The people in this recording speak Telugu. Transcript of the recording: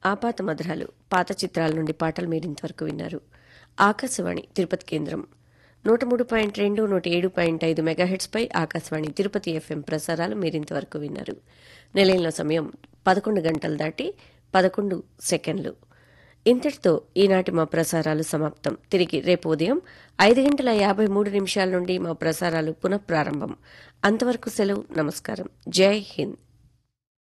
ఆపాత మధురాలు పాత చిత్రాల నుండి పాటలు మీరింతవరకు విన్నారు. ఆకాశవాణి తిరుపతి కేంద్రం 103.2 107.5 మెగాహెట్స్ పై ఆకాశవాణి తిరుపతి ఎఫ్ఎం ప్రసారాలు మీరింతవరకు విన్నారు. నిలయంలో సమయం 11 గంటలు దాటి 11 సెకండ్లు. ఇంతటితో ఈనాటి మా ప్రసారాలు సమాప్తం. తిరిగి రేపు ఉదయం 5:53 నుండి మా ప్రసారాలు పునఃప్రారంభం. అంతవరకు సెలవు. నమస్కారం. జై హింద్.